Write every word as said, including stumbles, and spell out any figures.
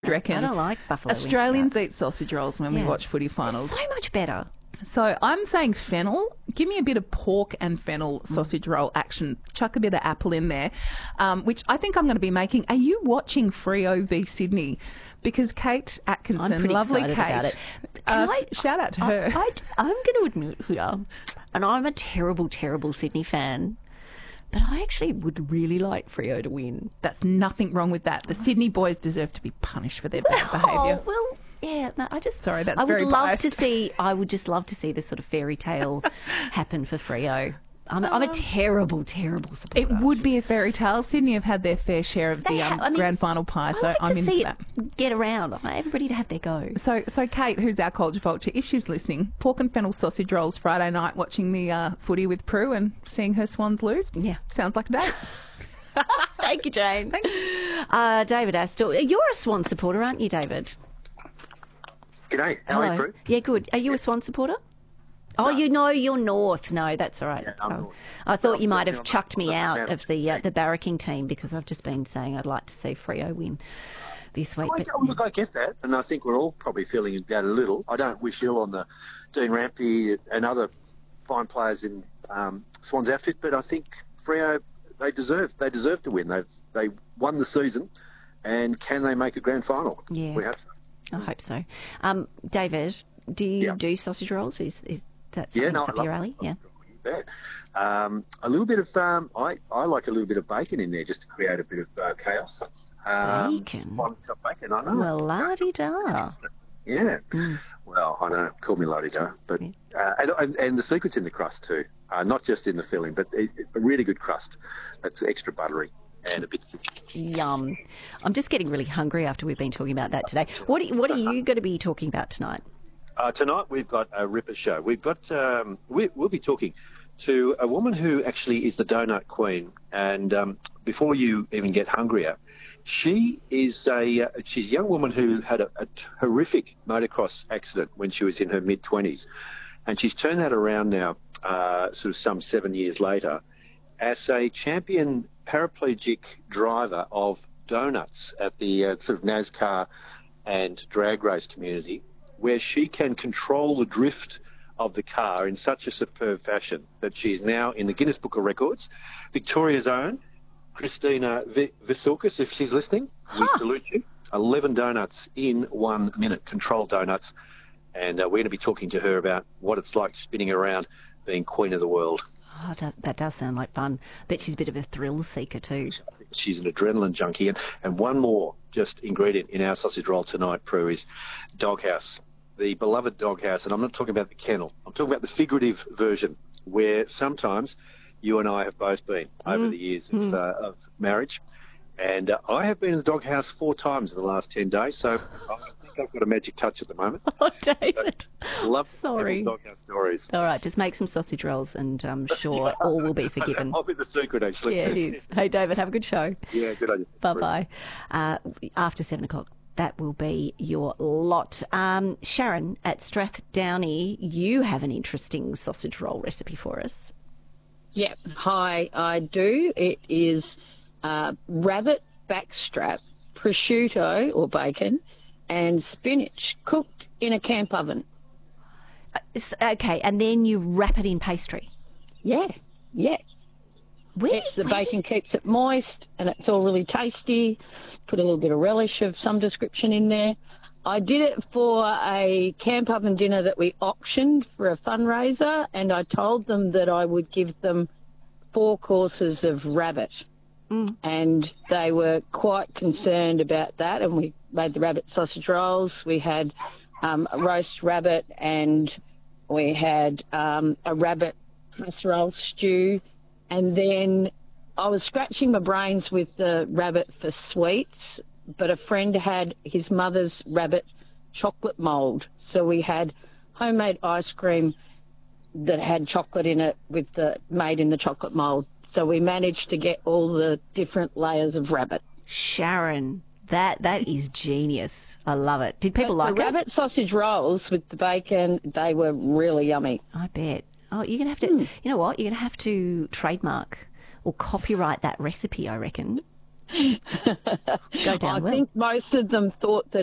Do you reckon? I don't like buffalo wing Australians sprouts. eat sausage rolls when we Yeah. watch footy finals. So much better. So I'm saying fennel. Give me a bit of pork and fennel sausage roll action. Chuck a bit of apple in there, um, which I think I'm going to be making. Are you watching Freo v Sydney? Because Kate Atkinson, I'm pretty lovely excited Kate, about it. uh, Can I- shout out to I, her. I, I'm going to admit here, and I'm a terrible, terrible Sydney fan, but I actually would really like Freo to win. That's nothing wrong with that. The Sydney boys deserve to be punished for their bad behaviour. Oh, well, yeah, no, I just... Sorry, that's I would very love biased. to see, I would just love to see this sort of fairy tale happen for Freo. I'm, I'm a terrible, terrible supporter. It would be a fairy tale. Sydney have had their fair share of They the um, ha- I mean, grand final pie, I so like I'm to in see for it that. get around. I want everybody to have their go. So, so Kate, who's our culture vulture, if she's listening, pork and fennel sausage rolls Friday night, watching the uh, footy with Prue and seeing her Swans lose. Yeah. Sounds like a date. Thank you, Jane. Uh, David Astor, you're a Swan supporter, aren't you, David? G'day, how are you, Prue? Yeah, good. Are you a Swan supporter? Oh, you know you're North. No, that's all right. Yeah, That's I'm all right. North. I thought Well, you might yeah, have I'm chucked me not- I'm out not of the uh, out. the barracking team because I've just been saying I'd like to see Freo win this week. I, But, oh, look, I get that, and I think we're all probably feeling that a little. I don't wish ill on the Dean Rampy and other fine players in um, Swans outfit, but I think Freo, they deserve they deserve to win. They've they won the season, and can they make a grand final? Yeah. We have to. I hope so. Um, David, do you Yeah. do sausage rolls? Is is that Yeah, something no, that's I up love your it. alley? Yeah. You bet. Um, a little bit of um, I, I like a little bit of bacon in there just to create a bit of uh, chaos. Um, Bacon? Fine chopped bacon, I know. Well, la di da. Yeah. Well, I know. Call me Lottie-da. But, uh, and, and, and the secret's in the crust too. Uh, not just in the filling, but it, it- a really good crust. That's extra buttery and a bit thick. Yum. I'm just getting really hungry after we've been talking about that today. What are, what are you going to be talking about tonight? Uh, tonight we've got a ripper show. We've got um, we, we'll be talking to a woman who actually is the donut queen. And um, before you even get hungrier, she is a uh, she's a young woman who had a, a horrific motocross accident when she was in her mid twenties, and she's turned that around now, uh, sort of some seven years later, as a champion paraplegic driver of donuts at the uh, sort of NASCAR and drag race community, where she can control the drift of the car in such a superb fashion that she's now in the Guinness Book of Records. Victoria's own Christina v- Visoukas, if she's listening, we salute you. eleven donuts in one minute, controlled donuts. And uh, we're going to be talking to her about what it's like spinning around being queen of the world. Oh, that, that does sound like fun. Bet she's a bit of a thrill seeker too. She's an adrenaline junkie. And, and one more just ingredient in our sausage roll tonight, Prue, is doghouse. The beloved doghouse. And I'm not talking about the kennel. I'm talking about the figurative version, where sometimes you and I have both been over the years of, uh, of marriage. And uh, I have been in the doghouse four times in the last ten days, so I think I've got a magic touch at the moment. Oh, David. Love Sorry. doghouse stories. All right, just make some sausage rolls and I'm sure all will be forgiven. I'll be the secret, actually. Yeah, it is. Hey, David, have a good show. Yeah, good idea. Bye-bye. Uh, after seven o'clock, that will be your lot. Um, Sharon at Strathdowney, you have an interesting sausage roll recipe for us. Yep. Hi, I do. It is uh, rabbit backstrap, prosciutto or bacon, and spinach cooked in a camp oven. S- Okay, and then you wrap it in pastry. Yeah, yeah. Where, It's the where- bacon keeps it moist and it's all really tasty. Put a little bit of relish of some description in there. I did it for a camp oven dinner that we auctioned for a fundraiser, and I told them that I would give them four courses of rabbit. And they were quite concerned about that, and we made the rabbit sausage rolls. We had um, a roast rabbit, and we had um, a rabbit casserole stew. And then I was scratching my brains with the rabbit for sweets, but a friend had his mother's rabbit chocolate mould. So we had homemade ice cream that had chocolate in it with the made in the chocolate mould. So we managed to get all the different layers of rabbit. Sharon, that that is genius. I love it. Did people But like the it? rabbit sausage rolls with the bacon, they were really yummy. I bet. Oh, you're gonna have to. Hmm. You know what? You're gonna have to trademark or copyright that recipe. I reckon. Go down I well. think most of them thought that